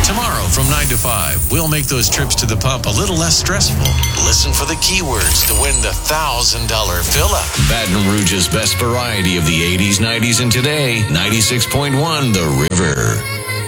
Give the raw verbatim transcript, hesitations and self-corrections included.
Tomorrow from nine to five, we'll make those trips to the pump a little less stressful. Listen for the keywords to win the one thousand dollars fill-up. Baton Rouge's best variety of the eighties, nineties, and today. ninety-six point one The River.